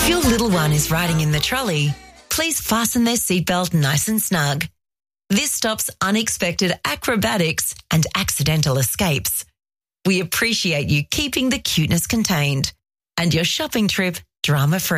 your little one is riding in the trolley, please fasten their seatbelt nice and snug. This stops unexpected acrobatics and accidental escapes. We appreciate you keeping the cuteness contained and your shopping trip drama-free.